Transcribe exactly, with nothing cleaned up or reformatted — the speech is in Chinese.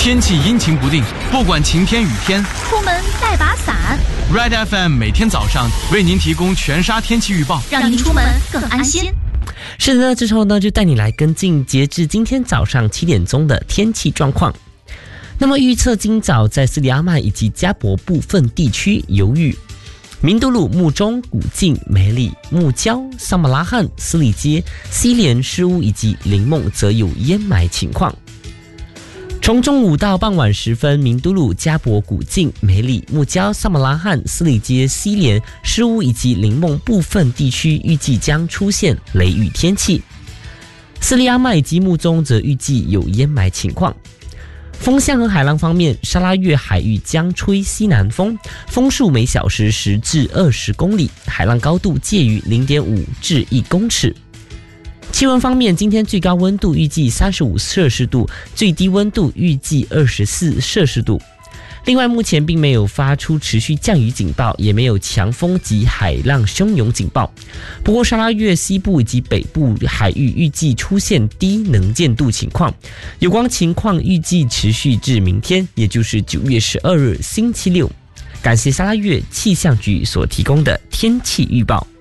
天气阴晴不定，不管晴天雨天， 出门带把伞。 Red F M 每天早上为您提供全沙天气预报， 让您出门更安心。 是的，之后呢，就带你来跟进截至今天早上七点钟的天气状况。那么预测今早在斯里阿曼以及加博部分地区有雨，明都鲁、木中、古晋、梅里、木礁、萨马拉罕、斯里街、西连、诗屋以及林梦则有淹埋情况。从中午到傍晚时分，明都鲁、加博、古晋、梅里、木礁、萨马拉罕、斯里街、西连、诗屋以及林梦部分地区预计将出现雷雨天气。斯里阿曼以及木中则预计有淹埋情况。风向和海浪方面，沙拉越海域将吹西南风，风速每小时十至二十公里，海浪高度介于零点五至一公尺。气温方面，今天最高温度预计三十五摄氏度，最低温度预计二十四摄氏度。另外，目前并没有发出持续降雨警报，也没有强风及海浪汹涌警报。不过，沙拉越西部以及北部海域预计出现低能见度情况，有关情况预计持续至明天，也就是九月十二日星期六。感谢沙拉越气象局所提供的天气预报。